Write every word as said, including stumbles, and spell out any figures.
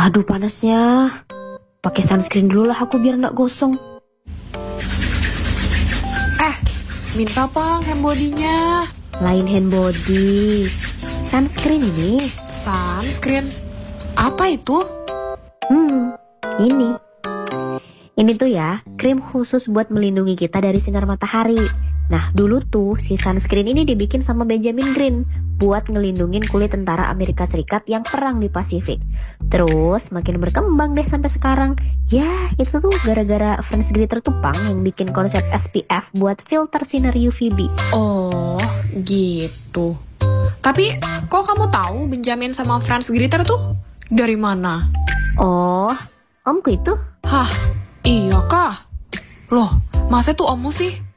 Aduh panasnya. Pakai sunscreen dulu lah aku biar nggak gosong. Eh, minta pang hand body-nya. Lain hand body. Sunscreen ini. Sunscreen? Apa itu? Hmm, ini. Ini tuh ya, krim khusus buat melindungi kita dari sinar matahari. Nah, dulu tuh si sunscreen ini dibikin sama Benjamin Green buat ngelindungin kulit tentara Amerika Serikat yang perang di Pasifik. Terus makin berkembang deh sampai sekarang. Ya, itu tuh gara-gara Franz Griter tuh pang yang bikin konsep S P F buat filter sinar U V B. Oh, gitu. Tapi, kok kamu tahu Benjamin sama Franz Griter tuh dari mana? Oh, omku itu? Hah, iya kah? Loh, masa tuh ommu sih?